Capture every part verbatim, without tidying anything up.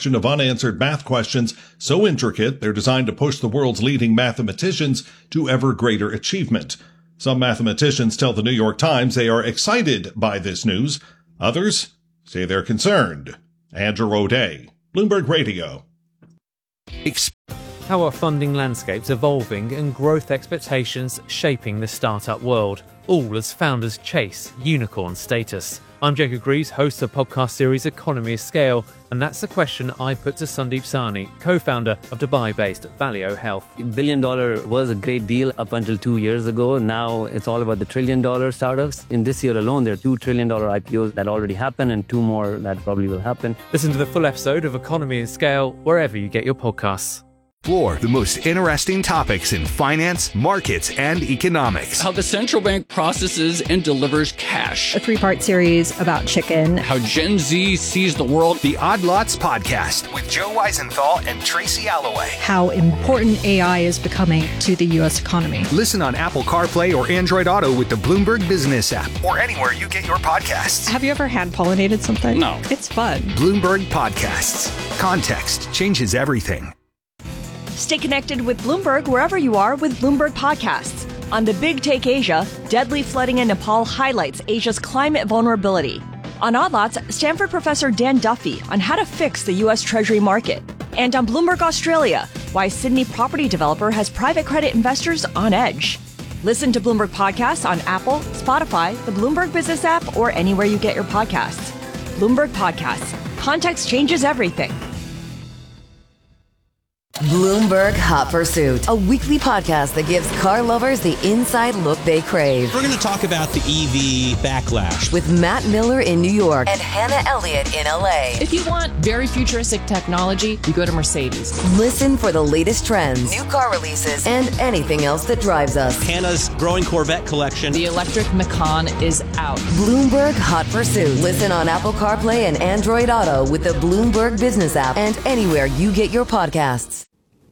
collection of unanswered math questions so intricate they're designed to push the world's leading mathematicians to ever greater achievement. Some mathematicians tell the New York Times they are excited by this news. Others say they're concerned. Andrew O'Day, Bloomberg Radio. How are funding landscapes evolving and growth expectations shaping the startup world, all as founders chase unicorn status? I'm Jacob Greaves, host of the podcast series Economy of Scale, and that's the question I put to Sandeep Sahni, co-founder of Dubai-based Valeo Health. Billion dollar was a great deal up until two years ago. Now it's all about the trillion dollar startups. In this year alone, there are two trillion dollar I P Os that already happened and two more that probably will happen. Listen to the full episode of Economy of Scale wherever you get your podcasts. Explore the most interesting topics in finance, markets, and economics. How the central bank processes and delivers cash. A three-part series about chicken. How Gen Z sees the world. The Odd Lots Podcast with Joe Weisenthal and Tracy Alloway. How important A I is becoming to the U S economy. Listen on Apple CarPlay or Android Auto with the Bloomberg Business app or anywhere you get your podcasts. Have you ever hand-pollinated something? No. It's fun. Bloomberg Podcasts. Context changes everything. Stay connected with Bloomberg wherever you are with Bloomberg Podcasts. On The Big Take Asia, deadly flooding in Nepal highlights Asia's climate vulnerability. On Odd Lots, Stanford professor Dan Duffy on how to fix the U S Treasury market. And on Bloomberg Australia, why Sydney property developer has private credit investors on edge. Listen to Bloomberg Podcasts on Apple, Spotify, the Bloomberg Business app, or anywhere you get your podcasts. Bloomberg Podcasts. Context changes everything. Bloomberg Hot Pursuit, a weekly podcast that gives car lovers the inside look they crave. We're going to talk about the E V backlash with Matt Miller in New York and Hannah Elliott in L A. If you want very futuristic technology, you go to Mercedes. Listen for the latest trends, new car releases, and anything else that drives us. Hannah's growing Corvette collection. The electric Macan is out. Bloomberg Hot Pursuit. Listen on Apple CarPlay and Android Auto with the Bloomberg Business app and anywhere you get your podcasts.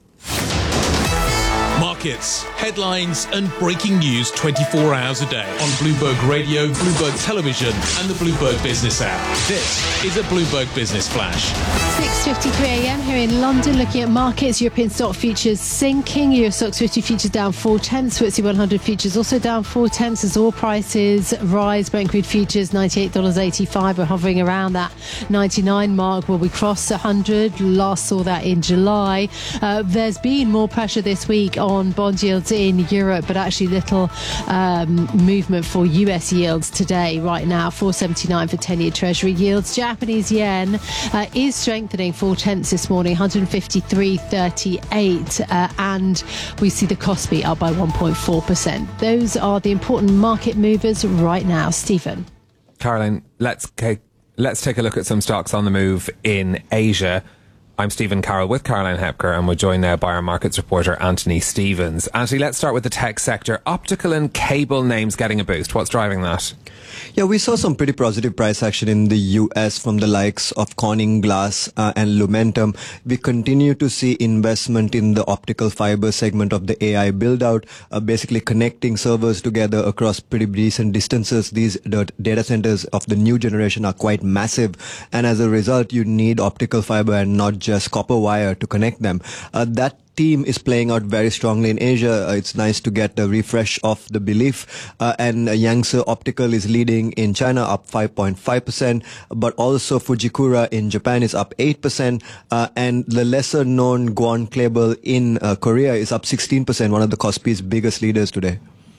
Markets, headlines and breaking news twenty-four hours a day on Bloomberg Radio, Bloomberg Television and the Bloomberg Business app. This is a Bloomberg Business Flash. six fifty-three a.m. here in London, looking at markets. European stock futures sinking. Euro Stoxx fifty futures down four tenths. F T S E one hundred futures also down four tenths as oil prices rise. Brent crude futures ninety-eight dollars eighty-five. We're hovering around that ninety-nine mark. Will we cross one hundred? Last saw that in July. Uh, there's been more pressure this week on on bond yields in Europe, but actually little um, movement for U S yields today. Right now, four seventy-nine for ten-year Treasury yields. Japanese yen uh, is strengthening four tenths this morning, one fifty-three thirty-eight, uh, and we see the Kospi up by one point four percent. Those are the important market movers right now. Stephen. Caroline, let's take, let's take a look at some stocks on the move in Asia. I'm Stephen Carroll with Caroline Hepker, and we're joined now by our markets reporter, Anthony Stevens. Anthony, let's start with the tech sector. Optical and cable names getting a boost. What's driving that? Yeah, we saw some pretty positive price action in the U S from the likes of Corning Glass uh, and Lumentum. We continue to see investment in the optical fiber segment of the A I build-out, uh, basically connecting servers together across pretty decent distances. These data centers of the new generation are quite massive, and as a result, you need optical fiber and not just copper wire to connect them. Uh, that team is playing out very strongly in Asia. Uh, it's nice to get a refresh of the belief. Uh, and uh, Yangtze Optical is leading in China, up five point five percent. But also Fujikura in Japan is up eight percent. Uh, and the lesser known Guan Cable in uh, Korea is up sixteen percent, one of the Kospi's biggest leaders today.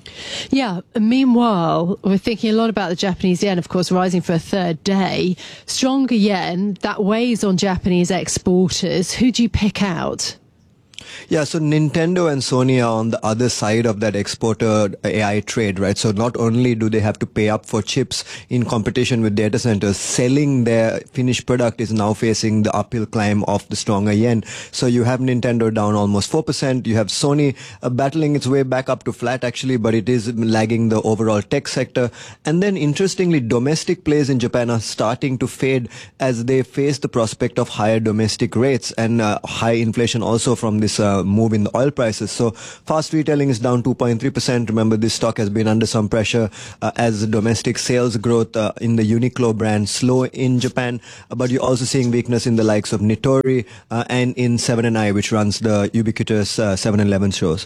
Yeah. Meanwhile, we're thinking a lot about the Japanese yen, of course, rising for a third day. Stronger yen, that weighs on Japanese exporters. Who do you pick out? Yeah, so Nintendo and Sony are on the other side of that exporter A I trade, right? So not only do they have to pay up for chips in competition with data centers, selling their finished product is now facing the uphill climb of the stronger yen. So you have Nintendo down almost four percent. You have Sony uh, battling its way back up to flat, actually, but it is lagging the overall tech sector. And then, interestingly, domestic plays in Japan are starting to fade as they face the prospect of higher domestic rates and uh, high inflation also from this this uh, move in the oil prices. So fast retailing is down two point three percent. Remember, this stock has been under some pressure uh, as domestic sales growth uh, in the Uniqlo brand slow in Japan. Uh, but you're also seeing weakness in the likes of Nitori uh, and in seven and I, which runs the ubiquitous uh, seven eleven shows.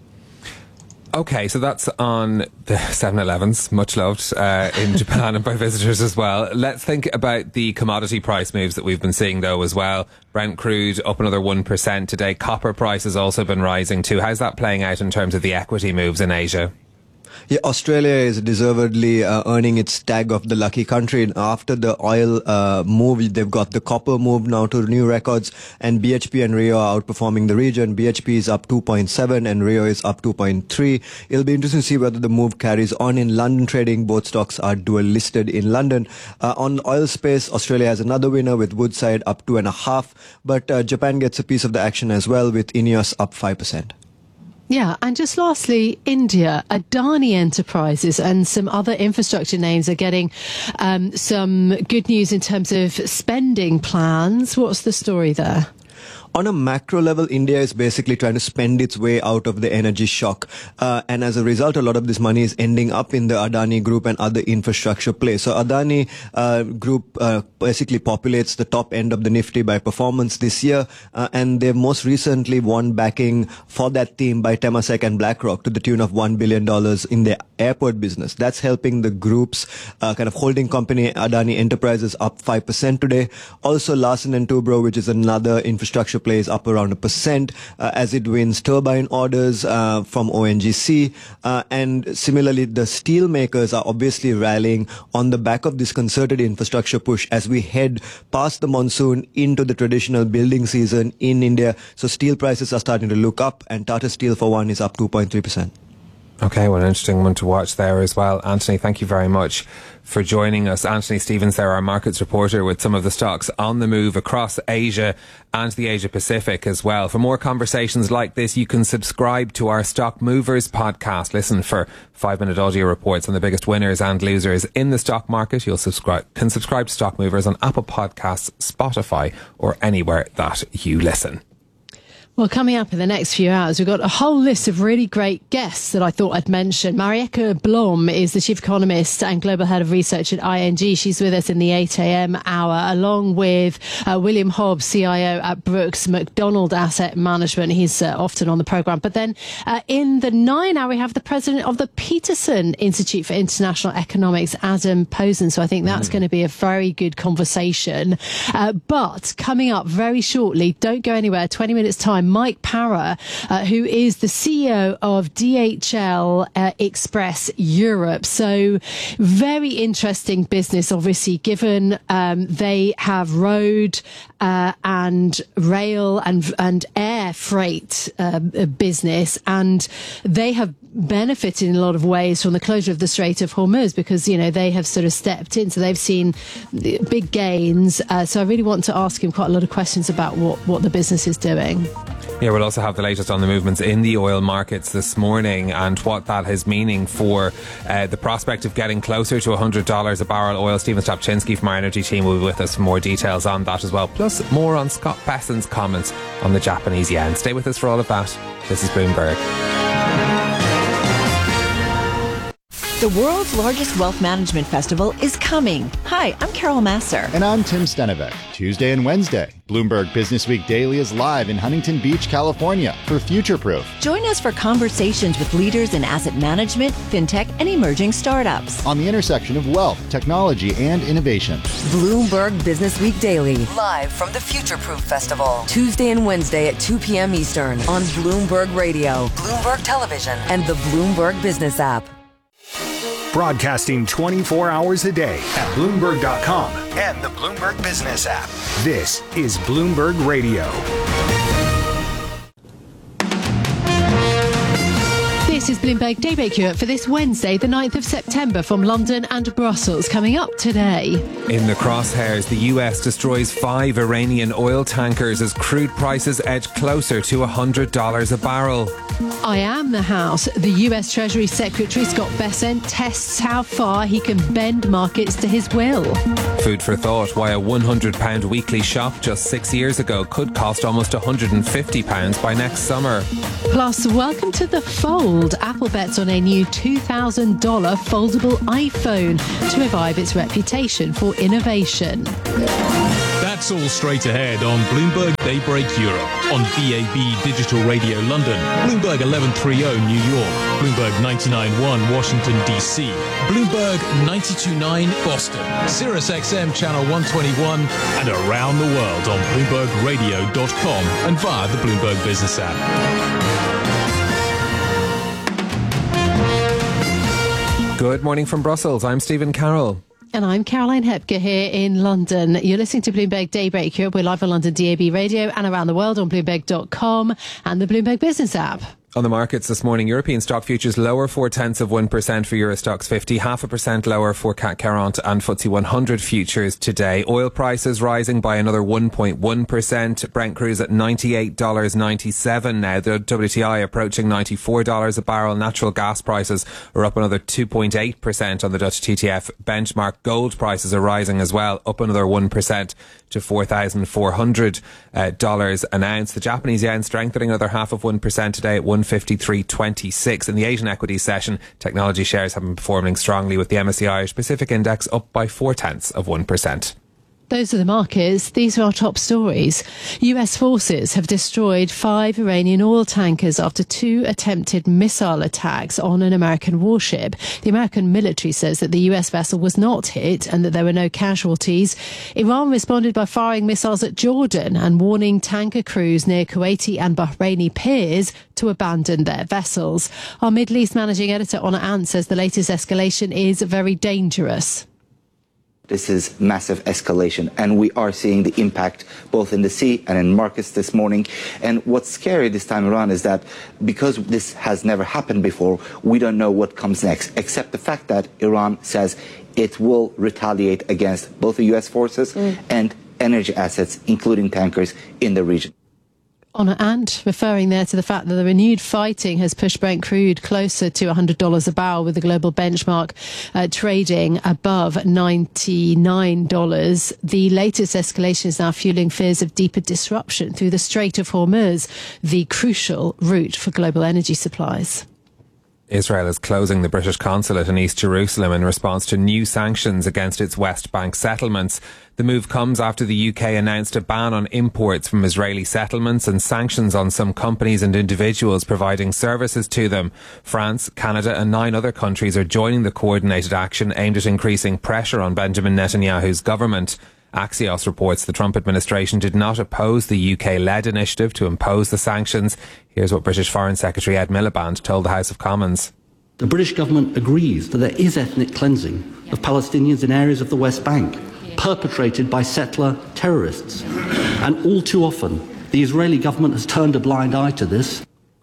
Okay, so that's on the seven elevens, much loved uh, in Japan and by visitors as well. Let's think about the commodity price moves that we've been seeing, though, as well. Brent crude up another one percent today. Copper price has also been rising too. How's that playing out in terms of the equity moves in Asia? Yeah, Australia is deservedly uh, earning its tag of the lucky country. And after the oil uh, move, they've got the copper move now to new records, and B H P and Rio are outperforming the region. B H P is up two point seven and Rio is up two point three. It'll be interesting to see whether the move carries on in London trading. Both stocks are dual listed in London. Uh, on oil space, Australia has another winner with Woodside up two and a half, but uh, Japan gets a piece of the action as well with INEOS up five percent. Yeah, and just lastly, India, Adani Enterprises and some other infrastructure names are getting um, some good news in terms of spending plans. What's the story there? On a macro level, India is basically trying to spend its way out of the energy shock. Uh, and as a result, a lot of this money is ending up in the Adani Group and other infrastructure plays. So Adani uh, Group uh, basically populates the top end of the Nifty by performance this year. Uh, and they've most recently won backing for that theme by Temasek and BlackRock to the tune of one billion dollars in their airport business. That's helping the group's uh, kind of holding company, Adani Enterprises, up five percent today. Also, Larsen and Toubro, which is another infrastructure plays up around a percent uh, as it wins turbine orders uh, from O N G C. Uh, and similarly, the steel makers are obviously rallying on the back of this concerted infrastructure push as we head past the monsoon into the traditional building season in India. So steel prices are starting to look up, and Tata Steel, for one, is up two point three percent. Okay, well, an interesting one to watch there as well. Anthony, thank you very much for joining us. Anthony Stevens there, our markets reporter, with some of the stocks on the move across Asia and the Asia Pacific as well. For more conversations like this, you can subscribe to our Stock Movers podcast. Listen for five-minute audio reports on the biggest winners and losers in the stock market. You'll subscribe, can subscribe to Stock Movers on Apple Podcasts, Spotify, or anywhere that you listen. Well, coming up in the next few hours, we've got a whole list of really great guests that I thought I'd mention. Marieke Blom is the chief economist and global head of research at I N G. She's with us in the eight a.m. hour, along with uh, William Hobbs, C I O at Brooks McDonald Asset Management. He's uh, often on the programme. But then uh, in the nine hour, we have the president of the Peterson Institute for International Economics, Adam Posen. So I think that's mm. going to be a very good conversation. Uh, but coming up very shortly, don't go anywhere, twenty minutes time, Mike Para, uh, who is the C E O of D H L uh, Express Europe. So very interesting business, obviously, given um, they have road uh, and rail and and air freight uh, business, and they have benefited in a lot of ways from the closure of the Strait of Hormuz, because, you know, they have sort of stepped in, so they've seen big gains. Uh, so I really want to ask him quite a lot of questions about what, what the business is doing. Yeah, we'll also have the latest on the movements in the oil markets this morning and what that is meaning for uh, the prospect of getting closer to one hundred dollars a barrel oil. Stephen Stopczynski from our energy team will be with us for more details on that as well, plus more on Scott Besson's comments on the Japanese yen. Stay with us for all of that. This is Bloomberg. The world's largest wealth management festival is coming. Hi, I'm Carol Masser. And I'm Tim Stenevec. Tuesday and Wednesday, Bloomberg Business Week Daily is live in Huntington Beach, California for Futureproof. Join us for conversations with leaders in asset management, fintech, and emerging startups. On the intersection of wealth, technology, and innovation. Bloomberg Business Week Daily, live from the Futureproof Festival. Tuesday and Wednesday at two p.m. Eastern on Bloomberg Radio, Bloomberg Television, and the Bloomberg Business app. Broadcasting twenty-four hours a day at Bloomberg dot com and the Bloomberg Business app. This is Bloomberg Radio. This This is Bloomberg Daybreak Europe for this Wednesday, the ninth of September, from London and Brussels. Coming up today. In the crosshairs, the U S destroys five Iranian oil tankers as crude prices edge closer to one hundred dollars a barrel. I am the House. The U S Treasury Secretary Scott Bessent tests how far he can bend markets to his will. Food for thought: why a one hundred pound weekly shop just six years ago could cost almost one hundred fifty pounds by next summer. Plus, welcome to the fold. Apple bets on a new two thousand dollars foldable iPhone to revive its reputation for innovation. That's all straight ahead on Bloomberg Daybreak Europe, on B A B Digital Radio London, Bloomberg eleven thirty New York, Bloomberg ninety-nine point one Washington D C, Bloomberg ninety-two point nine Boston, Sirius X M Channel one twenty-one, and around the world on Bloomberg Radio dot com and via the Bloomberg Business app. Good morning from Brussels. I'm Stephen Carroll. And I'm Caroline Hepker here in London. You're listening to Bloomberg Daybreak Europe. We're live on London D A B Radio and around the world on Bloomberg dot com and the Bloomberg Business app. On the markets this morning, European stock futures lower four tenths of one percent for Eurostoxx fifty, half a percent lower for C A C quarante and F T S E one hundred futures today. Oil prices rising by another one point one percent. Brent cruise at ninety-eight dollars ninety-seven now. The W T I approaching ninety-four dollars a barrel. Natural gas prices are up another two point eight percent on the Dutch T T F benchmark. Gold prices are rising as well, up another one percent to four thousand four hundred dollars uh, an ounce. The Japanese yen strengthening another half of one percent today at one fifty-three twenty-six. In the Asian equities session, technology shares have been performing strongly, with the M S C I Irish Pacific Index up by four tenths of one percent. Those are the markets. These are our top stories. U S forces have destroyed five Iranian oil tankers after two attempted missile attacks on an American warship. The American military says that the U S vessel was not hit and that there were no casualties. Iran responded by firing missiles at Jordan and warning tanker crews near Kuwaiti and Bahraini piers to abandon their vessels. Our Middle East managing editor Honor Ant says the latest escalation is very dangerous. This is massive escalation, and we are seeing the impact both in the sea and in markets this morning. And what's scary this time around is that because this has never happened before, we don't know what comes next, except the fact that Iran says it will retaliate against both the U S forces mm. and energy assets, including tankers, in the region. Honor Ant, referring there to the fact that the renewed fighting has pushed Brent crude closer to one hundred dollars a barrel, with the global benchmark uh, trading above ninety-nine dollars. The latest escalation is now fueling fears of deeper disruption through the Strait of Hormuz, the crucial route for global energy supplies. Israel is closing the British consulate in East Jerusalem in response to new sanctions against its West Bank settlements. The move comes after the U K announced a ban on imports from Israeli settlements and sanctions on some companies and individuals providing services to them. France, Canada and nine other countries are joining the coordinated action aimed at increasing pressure on Benjamin Netanyahu's government. Axios reports the Trump administration did not oppose the U K-led initiative to impose the sanctions. Here's what British Foreign Secretary Ed Miliband told the House of Commons. The British government agrees that there is ethnic cleansing of Palestinians in areas of the West Bank, perpetrated by settler terrorists. And all too often, the Israeli government has turned a blind eye to this.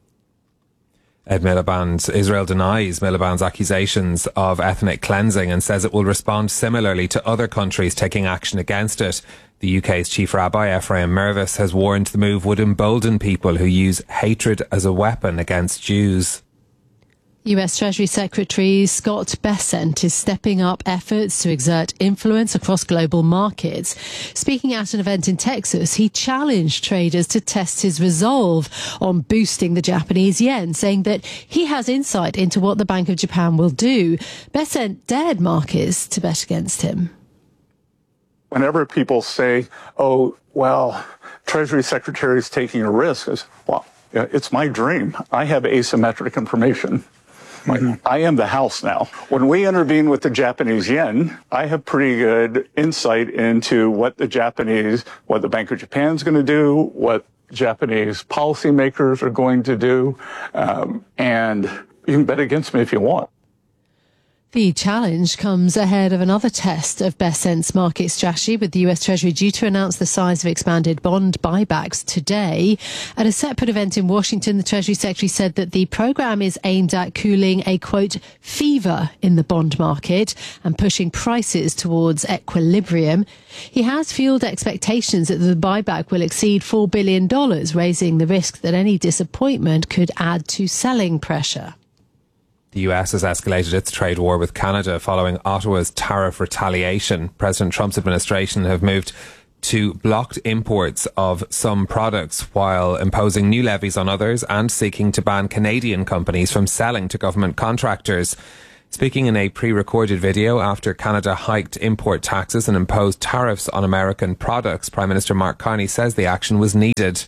Ed Miliband, Israel denies Miliband's accusations of ethnic cleansing and says it will respond similarly to other countries taking action against it. The U K's chief rabbi, Ephraim Mervis, has warned the move would embolden people who use hatred as a weapon against Jews. U S Treasury Secretary Scott Bessent is stepping up efforts to exert influence across global markets. Speaking at an event in Texas, he challenged traders to test his resolve on boosting the Japanese yen, saying that he has insight into what the Bank of Japan will do. Bessent dared markets to bet against him. Whenever people say, oh, well, Treasury Secretary is taking a risk, I say, well, it's my dream. I have asymmetric information. Mm-hmm. I am the House now. When we intervene with the Japanese yen, I have pretty good insight into what the Japanese, what the Bank of Japan is going to do, what Japanese policymakers are going to do, um, and you can bet against me if you want. The challenge comes ahead of another test of best sense market strategy, with the U S Treasury due to announce the size of expanded bond buybacks today. At a separate event in Washington, the Treasury Secretary said that the programme is aimed at cooling a, quote, fever in the bond market and pushing prices towards equilibrium. He has fueled expectations that the buyback will exceed four billion dollars, raising the risk that any disappointment could add to selling pressure. The U S has escalated its trade war with Canada following Ottawa's tariff retaliation. President Trump's administration have moved to block imports of some products while imposing new levies on others and seeking to ban Canadian companies from selling to government contractors. Speaking in a pre-recorded video after Canada hiked import taxes and imposed tariffs on American products, Prime Minister Mark Carney says the action was needed.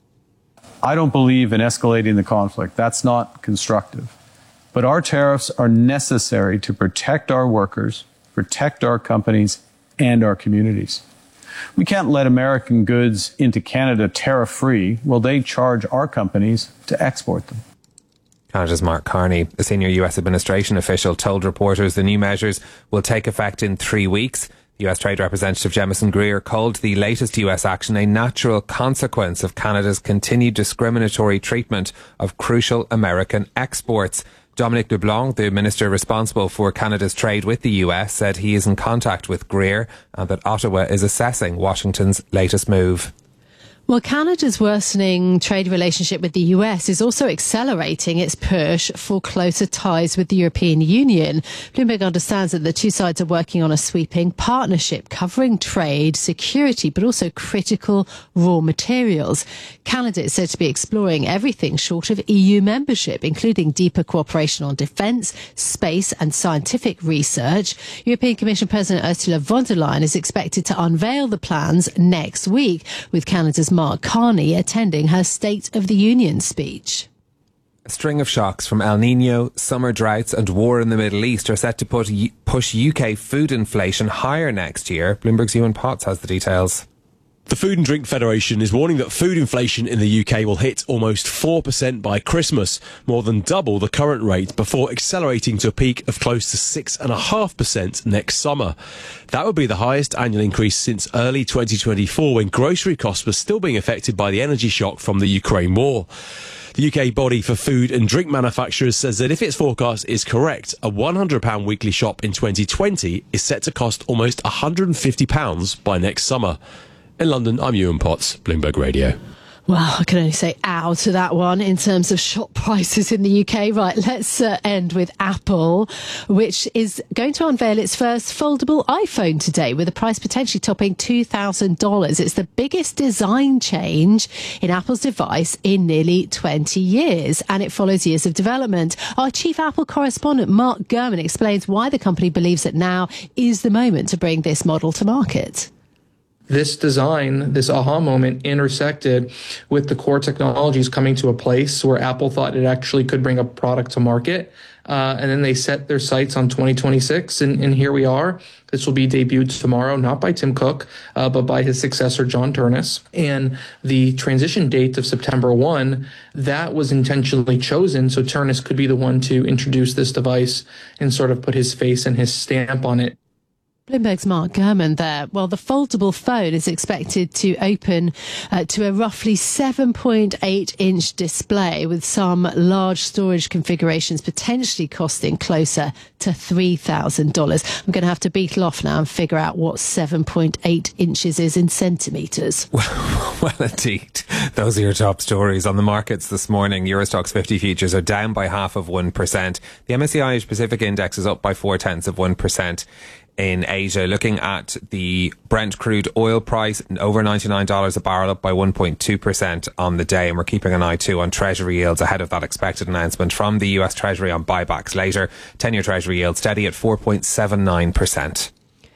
I don't believe in escalating the conflict. That's not constructive. But our tariffs are necessary to protect our workers, protect our companies, and our communities. We can't let American goods into Canada tariff-free while they charge our companies to export them. Canada's Mark Carney, a senior U S administration official, told reporters the new measures will take effect in three weeks. U S Trade Representative Jemison Greer called the latest U S action a natural consequence of Canada's continued discriminatory treatment of crucial American exports. Dominic LeBlanc, the minister responsible for Canada's trade with the U S, said he is in contact with Greer and that Ottawa is assessing Washington's latest move. Well, Canada's worsening trade relationship with the U S is also accelerating its push for closer ties with the European Union. Bloomberg understands that the two sides are working on a sweeping partnership covering trade, security, but also critical raw materials. Canada is said to be exploring everything short of E U membership, including deeper cooperation on defence, space and scientific research. European Commission President Ursula von der Leyen is expected to unveil the plans next week, with Canada's Mark Carney attending her State of the Union speech. A string of shocks from El Nino, summer droughts and war in the Middle East are set to put, push U K food inflation higher next year. Bloomberg's Ewan Potts has the details. The Food and Drink Federation is warning that food inflation in the U K will hit almost four percent by Christmas, more than double the current rate, before accelerating to a peak of close to six point five percent next summer. That would be the highest annual increase since early twenty twenty-four, when grocery costs were still being affected by the energy shock from the Ukraine war. The U K body for food and drink manufacturers says that if its forecast is correct, a one hundred pounds weekly shop in twenty twenty is set to cost almost one hundred fifty pounds by next summer. In London, I'm Ewan Potts, Bloomberg Radio. Well, I can only say ow to that one in terms of shop prices in the U K. Right, let's uh, end with Apple, which is going to unveil its first foldable iPhone today with a price potentially topping two thousand dollars. It's the biggest design change in Apple's device in nearly twenty years, and it follows years of development. Our chief Apple correspondent, Mark Gurman, explains why the company believes that now is the moment to bring this model to market. This design, this aha moment, intersected with the core technologies coming to a place where Apple thought it actually could bring a product to market. Uh, and then they set their sights on twenty twenty-six, and, and here we are. This will be debuted tomorrow, not by Tim Cook, uh, but by his successor, John Ternus. And the transition date of September first, that was intentionally chosen so Ternus could be the one to introduce this device and sort of put his face and his stamp on it. Bloomberg's Mark Gurman there. Well, the foldable phone is expected to open uh, to a roughly seven point eight inch display, with some large storage configurations potentially costing closer to three thousand dollars. I'm going to have to beetle off now and figure out what seven point eight inches is in centimetres. Well, well, indeed. Those are your top stories on the markets this morning. Eurostoxx fifty futures are down by half of one percent. The M S C I Irish Pacific Index is up by four tenths of one percent. In Asia, looking at the Brent crude oil price, over ninety-nine dollars a barrel, up by one point two percent on the day. And we're keeping an eye too on Treasury yields ahead of that expected announcement from the U S Treasury on buybacks later. ten-year Treasury yield steady at four point seven nine percent.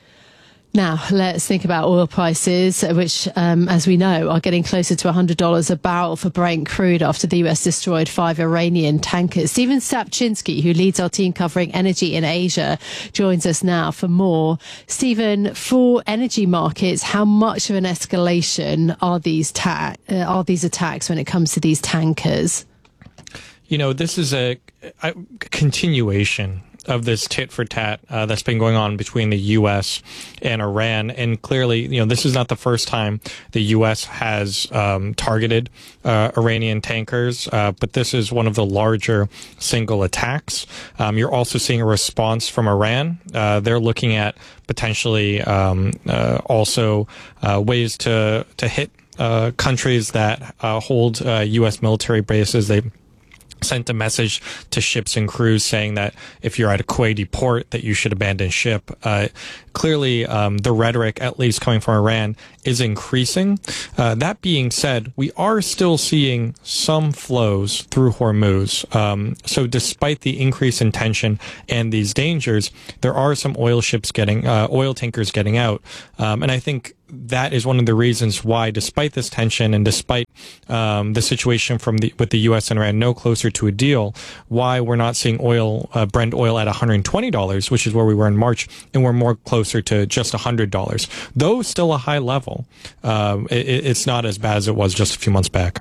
Now, let's think about oil prices, which, um, as we know, are getting closer to one hundred dollars a barrel for Brent crude after the U S destroyed five Iranian tankers. Stephen Sapchinsky, who leads our team covering energy in Asia, joins us now for more. Stephen, for energy markets, how much of an escalation are these ta- uh, are these attacks when it comes to these tankers? You know, this is a, a continuation of this tit for tat uh, that's been going on between the U S and Iran. And clearly, you know, this is not the first time the U S has um, targeted uh, Iranian tankers, uh, but this is one of the larger single attacks. Um, you're also seeing a response from Iran. Uh, they're looking at potentially um, uh, also uh, ways to to hit uh, countries that uh, hold uh, U S military bases. They sent a message to ships and crews saying that if you're at a Kuwaiti port, that you should abandon ship. Uh, clearly, um, the rhetoric, at least coming from Iran, is increasing. Uh, that being said, we are still seeing some flows through Hormuz. Um, so despite the increase in tension and these dangers, there are some oil ships getting, uh, oil tankers getting out. Um, and I think that is one of the reasons why, despite this tension and despite um, the situation from the with the U S and Iran no closer to a deal, why we're not seeing oil, uh, Brent oil at one hundred twenty dollars, which is where we were in March, and we're more closer to just one hundred dollars. Though still a high level, uh, it, it's not as bad as it was just a few months back.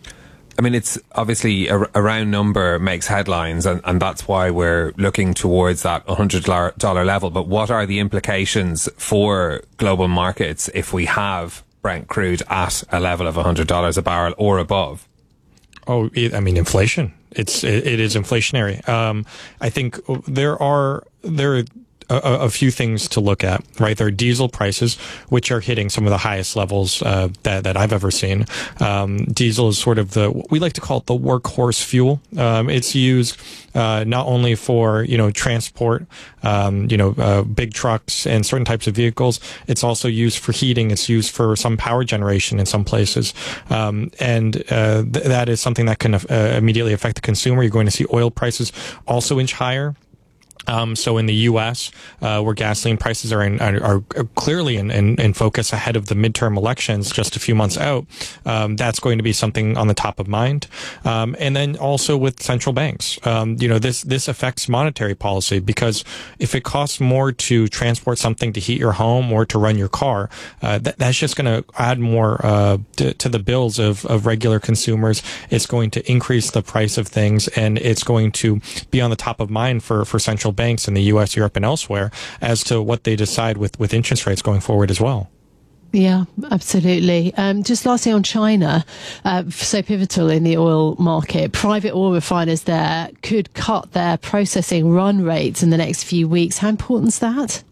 I mean, it's obviously a, a round number makes headlines, and, and that's why we're looking towards that one hundred dollars level. But what are the implications for global markets if we have Brent crude at a level of one hundred dollars a barrel or above? Oh, I mean, inflation. It's it, it is inflationary. Um, I think there are there. Are A, a few things to look at, right? There are diesel prices, which are hitting some of the highest levels uh, that, that I've ever seen. Um, diesel is sort of the, we like to call it the workhorse fuel. Um, it's used uh, not only for, you know, transport, um, you know, uh, big trucks and certain types of vehicles. It's also used for heating. It's used for some power generation in some places. Um, and uh, th- that is something that can uh, immediately affect the consumer. You're going to see oil prices also inch higher. Um, so in the U S, uh, where gasoline prices are in, are, are clearly in, in, in focus ahead of the midterm elections just a few months out, um, that's going to be something on the top of mind. Um, and then also with central banks, um, you know, this, this affects monetary policy, because if it costs more to transport something to heat your home or to run your car, uh, that, that's just going to add more, uh, to, to the bills of, of regular consumers. It's going to increase the price of things, and it's going to be on the top of mind for, for central banks in the U S, Europe, and elsewhere as to what they decide with, with interest rates going forward as well. Yeah, absolutely. Um, just lastly on China, uh, so pivotal in the oil market, private oil refiners there could cut their processing run rates in the next few weeks. How important is that?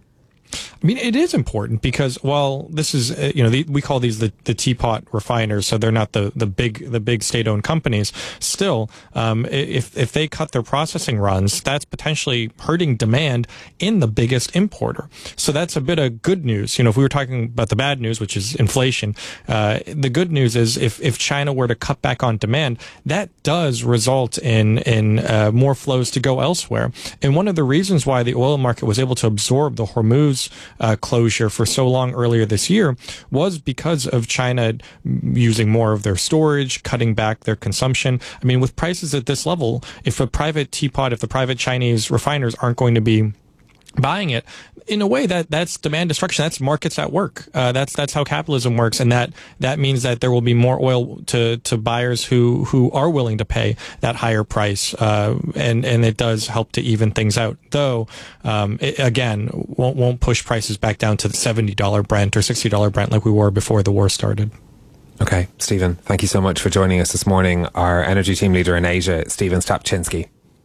I mean, it is important because while this is, uh, you know, the, we call these the, the teapot refiners, so they're not the, the big the big state-owned companies. Still, um, if if they cut their processing runs, that's potentially hurting demand in the biggest importer. So that's a bit of good news. You know, if we were talking about the bad news, which is inflation, uh, the good news is if if China were to cut back on demand, that does result in in uh, more flows to go elsewhere. And one of the reasons why the oil market was able to absorb the Hormuz Uh, closure for so long earlier this year was because of China using more of their storage, cutting back their consumption. I mean, with prices at this level, if a private teapot, if the private Chinese refiners aren't going to be buying it, in a way that that's demand destruction. That's markets at work. Uh, that's that's how capitalism works, and that that means that there will be more oil to to buyers who who are willing to pay that higher price, uh, and and it does help to even things out. Though, um, it, again, won't won't push prices back down to the seventy dollars Brent or sixty dollars Brent like we were before the war started. Okay, Stephen, thank you so much for joining us this morning. Our energy team leader in Asia, Stephen Stapczynski.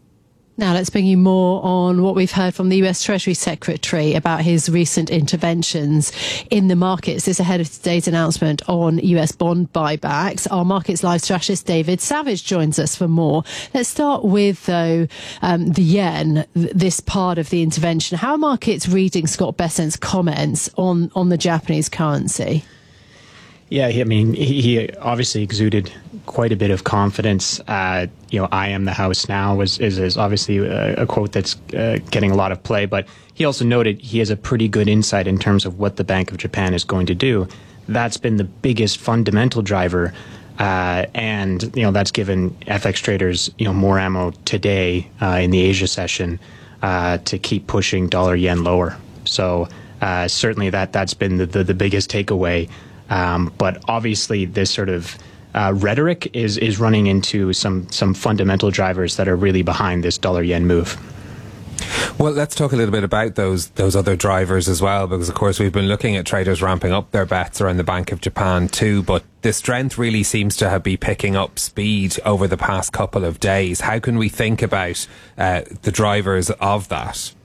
Now let's bring you more on what we've heard from the U S Treasury Secretary about his recent interventions in the markets. This ahead of today's announcement on U S bond buybacks. Our Markets Live strategist David Savage joins us for more. Let's start with, though, um, the yen, th- this part of the intervention. How are markets reading Scott Bessent's comments on, on the Japanese currency? Yeah, I mean, he obviously exuded quite a bit of confidence. Uh, you know, I am the house now is, is, is obviously a, a quote that's uh, getting a lot of play, but he also noted he has a pretty good insight in terms of what the Bank of Japan is going to do. That's been the biggest fundamental driver, uh, and, you know, that's given F X traders, you know, more ammo today uh, in the Asia session uh, to keep pushing dollar yen lower. So uh, certainly that, that's been the, the, the biggest takeaway. Um, but obviously, this sort of uh, rhetoric is is running into some some fundamental drivers that are really behind this dollar yen move. Well, let's talk a little bit about those those other drivers as well, because of course we've been looking at traders ramping up their bets around the Bank of Japan too, but the strength really seems to have been picking up speed over the past couple of days. How can we think about uh, the drivers of that?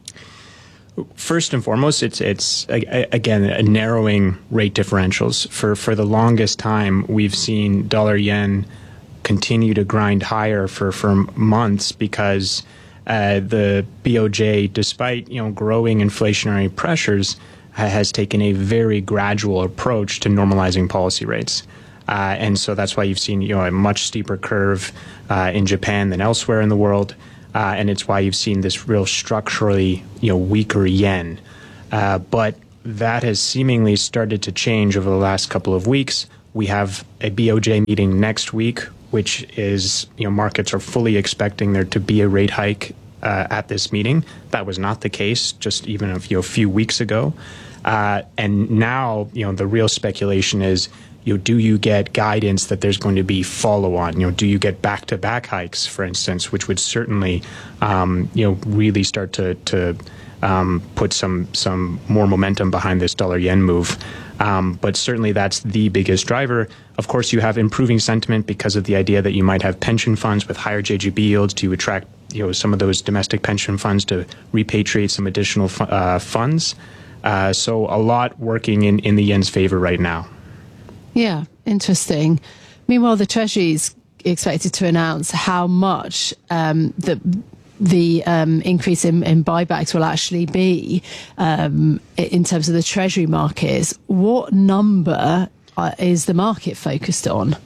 First and foremost, it's it's again a narrowing rate differentials. For for the longest time, we've seen dollar yen continue to grind higher for, for months because uh, the B O J, despite you know growing inflationary pressures, ha- has taken a very gradual approach to normalizing policy rates. Uh, and so that's why you've seen you know a much steeper curve uh, in Japan than elsewhere in the world. Uh, and it's why you've seen this real structurally, you know, weaker yen. Uh, but that has seemingly started to change over the last couple of weeks. We have a B O J meeting next week, which is, you know, markets are fully expecting there to be a rate hike uh, at this meeting. That was not the case just even a few, a few weeks ago. Uh, and now, you know, the real speculation is, you know, do you get guidance that there's going to be follow-on? You know, do you get back-to-back hikes, for instance, which would certainly, um, you know, really start to to um, put some some more momentum behind this dollar-yen move. Um, but certainly that's the biggest driver. Of course, you have improving sentiment because of the idea that you might have pension funds with higher J G B yields to attract, you know, some of those domestic pension funds to repatriate some additional fu- uh, funds. Uh, so a lot working in, in the yen's favor right now. Yeah, interesting. Meanwhile, the Treasury is expected to announce how much um, the the um, increase in, in buybacks will actually be um, in terms of the Treasury markets. What number uh, is the market focused on?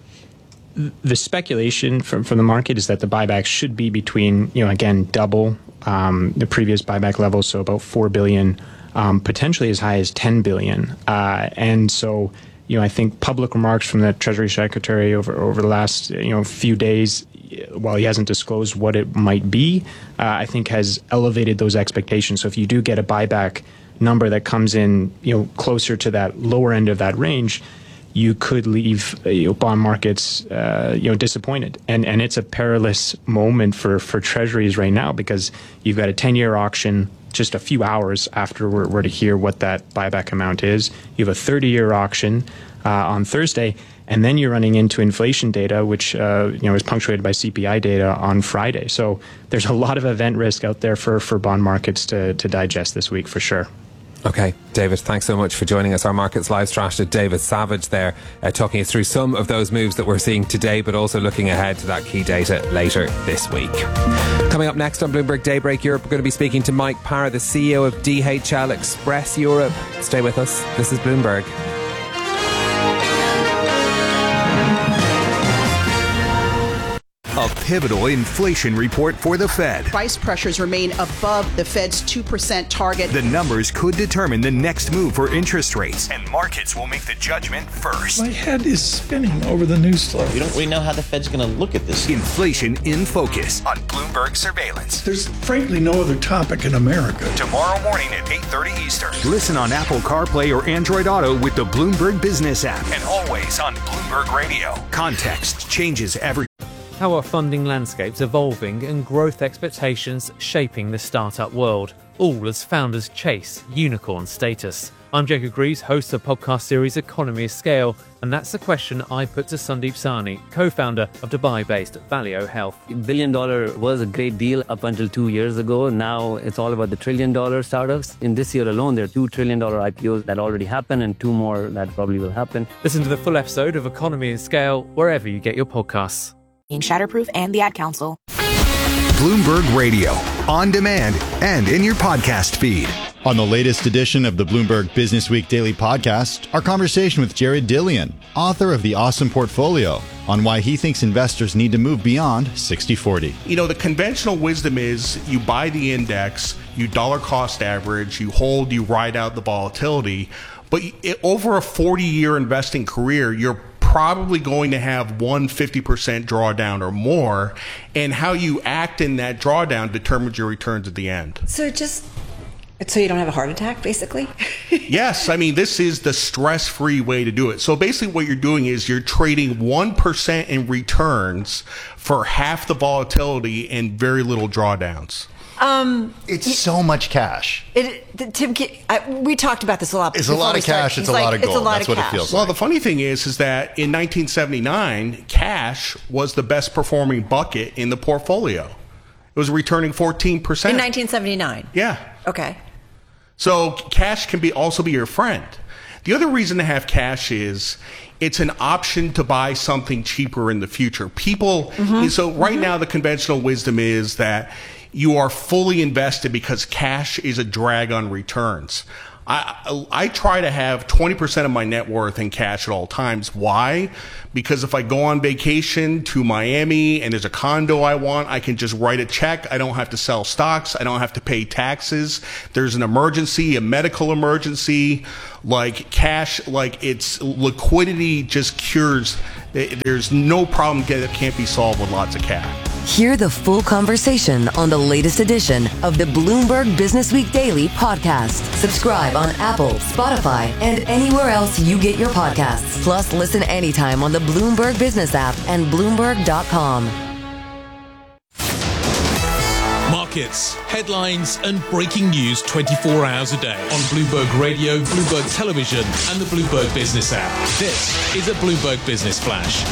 The speculation from, from the market is that the buybacks should be between, you know, again, double um, the previous buyback levels, so about four billion dollars, um, potentially as high as ten billion dollars. Uh, and so... You know, I think public remarks from the Treasury Secretary over over the last you know few days, while he hasn't disclosed what it might be, uh, I think has elevated those expectations. So if you do get a buyback number that comes in, you know, closer to that lower end of that range, you could leave you know, bond markets, uh, you know, disappointed. And and it's a perilous moment for for Treasuries right now because you've got a ten-year auction just a few hours after we're, we're to hear what that buyback amount is. You have a thirty-year auction uh, on Thursday, and then you're running into inflation data, which uh, you know is punctuated by C P I data on Friday. So there's a lot of event risk out there for, for bond markets to, to digest this week for sure. Okay, David, thanks so much for joining us. Our Markets Live strategist, David Savage there, uh, talking us through some of those moves that we're seeing today, but also looking ahead to that key data later this week. Coming up next on Bloomberg Daybreak Europe, we're going to be speaking to Mike Parr, the C E O of D H L Express Europe. Stay with us. This is Bloomberg. A pivotal inflation report for the Fed. Price pressures remain above the Fed's two percent target. The numbers could determine the next move for interest rates, and markets will make the judgment first. My head is spinning over the news story. We don't really know how the Fed's going to look at this. Inflation in Focus on Bloomberg Surveillance. There's frankly no other topic in America. Tomorrow morning at eight thirty Eastern. Listen on Apple CarPlay or Android Auto with the Bloomberg Business app, and always on Bloomberg Radio. Context changes every. How are funding landscapes evolving and growth expectations shaping the startup world, all as founders chase unicorn status? I'm Jacob Greaves, host of the podcast series Economy of Scale, and that's the question I put to Sandeep Sahni, co-founder of Dubai-based Valeo Health. Billion dollar was a great deal up until two years ago. Now it's all about the trillion dollar startups. In this year alone, there are two trillion dollar I P Os that already happened and two more that probably will happen. Listen to the full episode of Economy of Scale wherever you get your podcasts. Shatterproof and the Ad Council. Bloomberg Radio, on demand and in your podcast feed. On the latest edition of the Bloomberg Business Week Daily Podcast, our conversation with Jared Dillian, author of The Awesome Portfolio, on why he thinks investors need to move beyond sixty forty. You know, the conventional wisdom is you buy the index, you dollar cost average, you hold, you ride out the volatility. But it, over a forty-year investing career, you're probably going to have one fifty percent drawdown or more, and how you act in that drawdown determines your returns at the end. So just so you don't have a heart attack, basically? Yes, I mean, this is the stress-free way to do it. So basically what you're doing is you're trading one percent in returns for half the volatility and very little drawdowns. Um, it's y- so much cash. It, the, Tim, I, we talked about this a lot. It's a lot of cash. It's a like, lot of gold. It's a lot That's of what cash. it feels well, like. the funny thing is, is that in nineteen seventy-nine, cash was the best performing bucket in the portfolio. It was returning fourteen percent. In nineteen seventy-nine? Yeah. Okay. So cash can be also be your friend. The other reason to have cash is it's an option to buy something cheaper in the future. People, mm-hmm. so right mm-hmm. now the conventional wisdom is that you are fully invested because cash is a drag on returns. I, I try to have twenty percent of my net worth in cash at all times. Why? Because if I go on vacation to Miami and there's a condo I want, I can just write a check. I don't have to sell stocks. I don't have to pay taxes. There's an emergency, a medical emergency, like cash, like it's liquidity just cures. There's no problem that can't be solved with lots of cash. Hear the full conversation on the latest edition of the Bloomberg Business Week Daily podcast. Subscribe on Apple, Spotify, and anywhere else you get your podcasts. Plus, listen anytime on the Bloomberg Business app and Bloomberg dot com. Markets, headlines, and breaking news twenty-four hours a day on Bloomberg Radio, Bloomberg Television, and the Bloomberg Business app. This is a Bloomberg Business Flash.